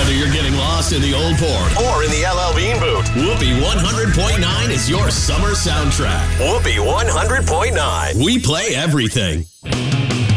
Whether you're getting lost in the old port or in the LL Bean booth, Whoopee 100.9 is your summer soundtrack. Whoopee 100.9. We play everything.